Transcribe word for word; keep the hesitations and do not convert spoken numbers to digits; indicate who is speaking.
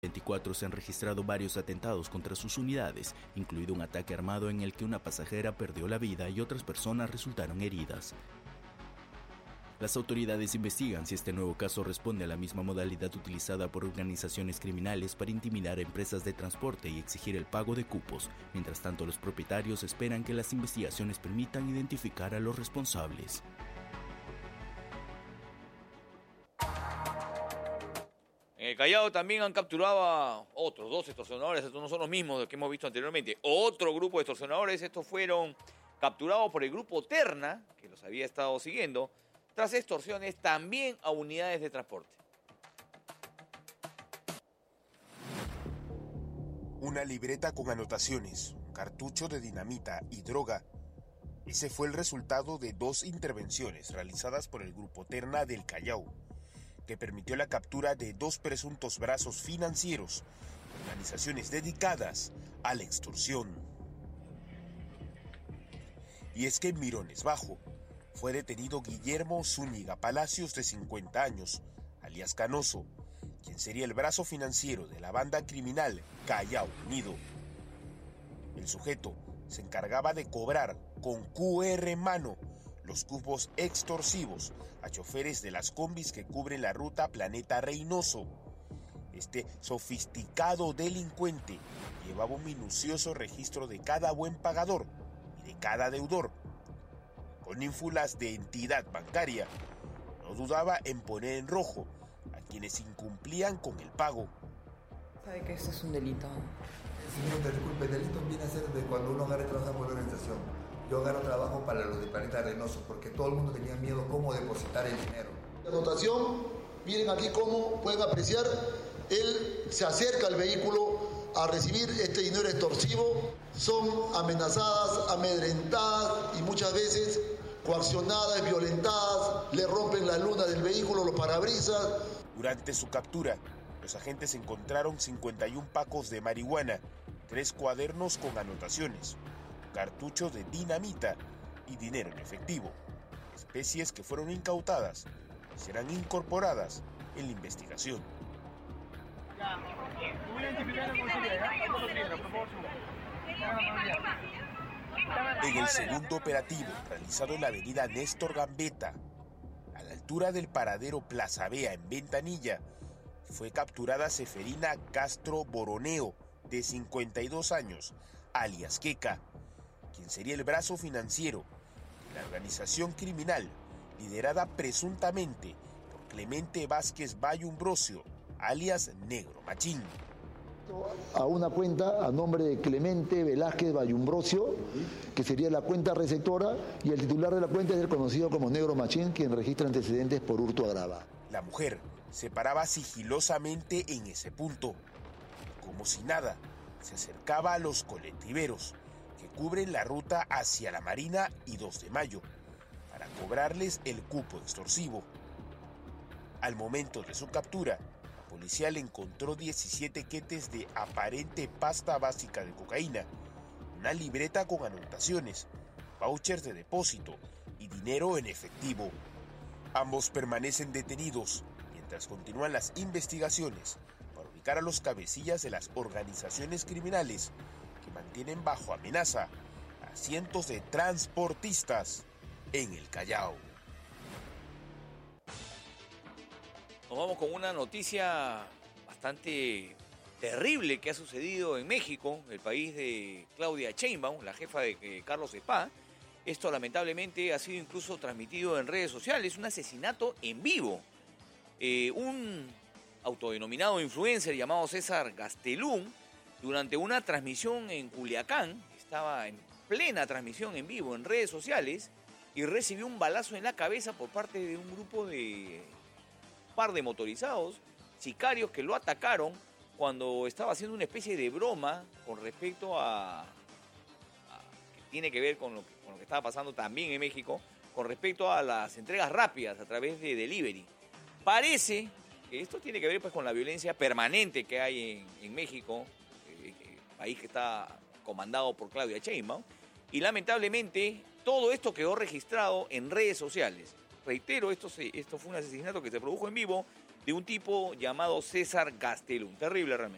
Speaker 1: veinticuatro se han registrado varios atentados contra sus unidades, incluido un ataque armado en el que una pasajera perdió la vida y otras personas resultaron heridas. Las autoridades investigan si este nuevo caso responde a la misma modalidad utilizada por organizaciones criminales para intimidar a empresas de transporte y exigir el pago de cupos. Mientras tanto, los propietarios esperan que las investigaciones permitan identificar a los responsables.
Speaker 2: En el Callao también han capturado a otros dos extorsionadores, estos no son los mismos que hemos visto anteriormente. Otro grupo de extorsionadores, estos fueron capturados por el grupo Terna, que los había estado siguiendo, tras extorsiones también a unidades de transporte.
Speaker 3: Una libreta con anotaciones, un cartucho de dinamita y droga. Ese fue el resultado de dos intervenciones realizadas por el grupo Terna del Callao, que permitió la captura de dos presuntos brazos financieros, organizaciones dedicadas a la extorsión. Y es que en Mirones Bajo fue detenido Guillermo Zúñiga Palacios, de cincuenta años, alias Canoso, quien sería el brazo financiero de la banda criminal Callao Unido. El sujeto se encargaba de cobrar con cu erre en mano los cupos extorsivos a choferes de las combis que cubren la ruta Planeta Reynoso. Este sofisticado delincuente llevaba un minucioso registro de cada buen pagador y de cada deudor. Con ínfulas de entidad bancaria, no dudaba en poner en rojo a quienes incumplían con el pago.
Speaker 4: ¿Sabe que esto es un delito?
Speaker 5: Señor, disculpe, el delito viene a ser de cuando uno agarra y trabaja por la organización. Yo agarro trabajo para los de Planeta Reynoso porque todo el mundo tenía miedo cómo depositar el dinero.
Speaker 6: La anotación, miren aquí cómo pueden apreciar, él se acerca al vehículo a recibir este dinero extorsivo, son amenazadas, amedrentadas y muchas veces coaccionadas, violentadas, le rompen la luna del vehículo, los parabrisas.
Speaker 3: Durante su captura, los agentes encontraron cincuenta y un pacos de marihuana, tres cuadernos con anotaciones, cartuchos de dinamita y dinero en efectivo, especies que fueron incautadas y serán incorporadas en la investigación. En el segundo operativo, realizado en la avenida Néstor Gambetta, a la altura del paradero Plaza Bea en Ventanilla, fue capturada Seferina Castro Boroneo, de cincuenta y dos años, alias Queca, quien sería el brazo financiero de la organización criminal liderada presuntamente por Clemente Vázquez Bayumbrosio, alias Negro Machín.
Speaker 7: A una cuenta a nombre de Clemente Velázquez Bayumbrosio, que sería la cuenta receptora, y el titular de la cuenta es el conocido como Negro Machín, quien registra antecedentes por hurto agravado.
Speaker 3: La mujer se paraba sigilosamente en ese punto, como si nada, se acercaba a los colectiveros que cubren la ruta hacia la Marina y dos de mayo, para cobrarles el cupo extorsivo. Al momento de su captura, la policía le encontró diecisiete quetes de aparente pasta básica de cocaína, una libreta con anotaciones, vouchers de depósito y dinero en efectivo. Ambos permanecen detenidos mientras continúan las investigaciones para ubicar a los cabecillas de las organizaciones criminales que mantienen bajo amenaza a cientos de transportistas en el Callao.
Speaker 2: Nos vamos con una noticia bastante terrible que ha sucedido en México, el país de Claudia Sheinbaum, la jefa de eh, Carlos Spa. Esto lamentablemente ha sido incluso transmitido en redes sociales, un asesinato en vivo. Eh, un autodenominado influencer llamado César Gastelum, durante una transmisión en Culiacán, estaba en plena transmisión en vivo en redes sociales y recibió un balazo en la cabeza por parte de un grupo de un par de motorizados, sicarios que lo atacaron cuando estaba haciendo una especie de broma con respecto a, a que tiene que ver con lo que, con lo que estaba pasando también en México, con respecto a las entregas rápidas a través de delivery. Parece que esto tiene que ver pues con la violencia permanente que hay en, en México, eh, país que está comandado por Claudia Sheinbaum, y lamentablemente todo esto quedó registrado en redes sociales. Reitero, esto, se, esto fue un asesinato que se produjo en vivo de un tipo llamado César Gastelum. Terrible realmente.